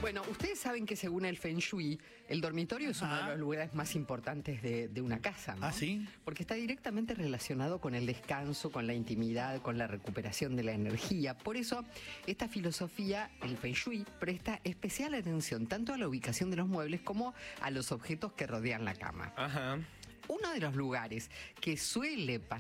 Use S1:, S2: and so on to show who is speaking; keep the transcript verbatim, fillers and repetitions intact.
S1: Bueno, ustedes saben que según el Feng Shui, el dormitorio es uno
S2: Ah.
S1: de los lugares más importantes de, de una casa, ¿no?
S2: ¿Ah, sí?
S1: Porque está directamente relacionado con el descanso, con la intimidad, con la recuperación de la energía. Por eso, esta filosofía, el Feng Shui, presta especial atención tanto a la ubicación de los muebles como a los objetos que rodean la cama.
S3: Ajá.
S1: Uno de los lugares que suele pasar